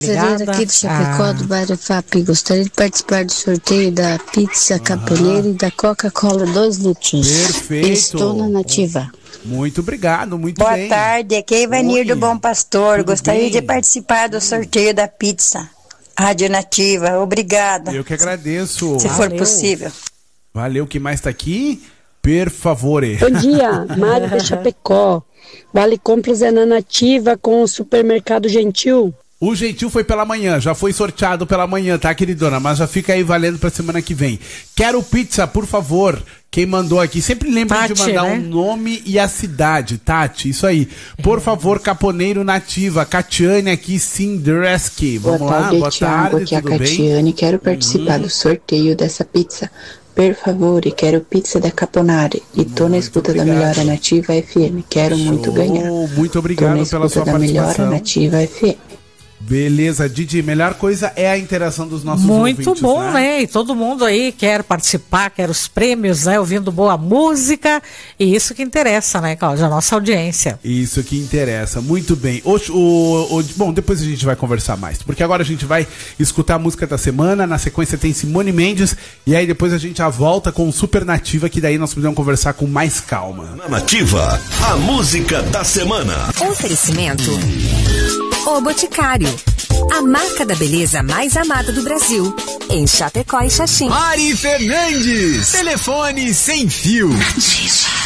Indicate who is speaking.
Speaker 1: Obrigada. Aqui de Chapecó, do bairro FAP. Gostaria de participar do sorteio da pizza caponeira e da Coca-Cola 2 litros.
Speaker 2: Perfeito.
Speaker 1: Estou na Nativa.
Speaker 2: Muito obrigado, muito
Speaker 3: Boa
Speaker 2: bem.
Speaker 3: Boa tarde, aqui é Ivanir do Bom Pastor.
Speaker 2: Tudo
Speaker 3: Gostaria
Speaker 2: bem?
Speaker 3: de participar do sorteio da pizza. Rádio Nativa, obrigada.
Speaker 2: Eu que agradeço.
Speaker 3: Se for possível.
Speaker 2: Valeu, quem mais tá aqui? Per favore.
Speaker 4: Bom dia, Mário de Chapecó. Vale compras é na Nativa com o Supermercado Gentil.
Speaker 2: O Gentil foi pela manhã, já foi sorteado pela manhã, tá, queridona? Mas já fica aí valendo pra semana que vem. Quero pizza, por favor. Quem mandou aqui, sempre lembra
Speaker 5: Tati,
Speaker 2: de mandar
Speaker 5: né?
Speaker 2: um nome e a cidade, Tati, isso aí. Por favor, Caponeiro Nativa, Catiane aqui, Sindreski. Vamos lá, boa tarde,
Speaker 6: aqui é a
Speaker 2: tudo bem?
Speaker 6: Catiane, quero participar do sorteio dessa pizza. Per favore, quero pizza da Caponari. E tô na escuta da Melhora Nativa FM, quero muito ganhar.
Speaker 2: Muito
Speaker 6: Tô
Speaker 2: obrigado
Speaker 6: na
Speaker 2: pela
Speaker 6: escuta
Speaker 2: sua
Speaker 6: da Melhora
Speaker 2: participação.
Speaker 6: Nativa FM.
Speaker 2: Beleza, Didi, melhor coisa é a interação dos nossos
Speaker 5: Muito
Speaker 2: ouvintes,
Speaker 5: bom, né? E todo mundo aí quer participar, quer os prêmios, né? Ouvindo boa música. E isso que interessa, né, Cláudia? A nossa audiência.
Speaker 2: Isso que interessa, muito bem. Bom, depois a gente vai conversar mais, porque agora a gente vai escutar a música da semana, na sequência tem Simone Mendes, e aí depois a gente já volta com o Super Nativa, que daí nós podemos conversar com mais calma.
Speaker 7: Na Nativa, a música da semana.
Speaker 8: Oferecimento O Boticário, a marca da beleza mais amada do Brasil, em Chapecó e Xaxim.
Speaker 9: Mari Fernandes, telefone sem fio.